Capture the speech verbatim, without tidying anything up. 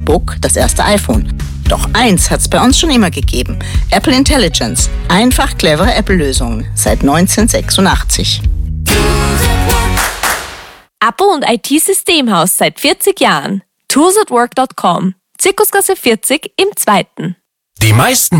MacBook, das erste iPhone. Doch eins hat's bei uns schon immer gegeben. Apple Intelligence. Einfach clevere Apple-Lösungen. Seit neunzehnhundertsechsundachtzig. Apple und I T-Systemhaus seit vierzig Jahren. tools at work dot com. Zirkusgasse vierzig im Zweiten. Die meisten